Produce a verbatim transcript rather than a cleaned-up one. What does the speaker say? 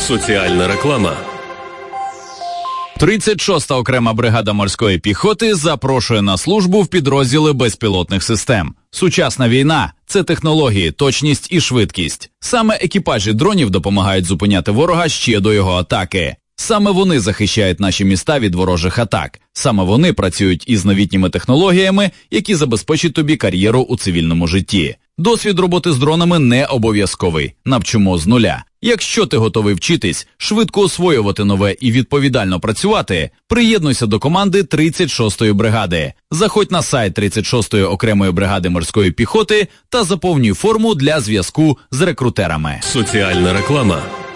Соціальна реклама. тридцять шоста окрема бригада морської піхоти запрошує на службу в підрозділи безпілотних систем. Сучасна війна – це технології, точність і швидкість. Саме екіпажі дронів допомагають зупиняти ворога ще до його атаки. Саме вони захищають наші міста від ворожих атак. Саме вони працюють із новітніми технологіями, які забезпечать тобі кар'єру у цивільному житті. Досвід роботи з дронами не обов'язковий. Навчимо з нуля. Якщо ти готовий вчитись, швидко освоювати нове і відповідально працювати, приєднуйся до команди тридцять шостої бригади. Заходь на сайт тридцять шостої окремої бригади морської піхоти та заповнюй форму для зв'язку з рекрутерами. Соціальна реклама.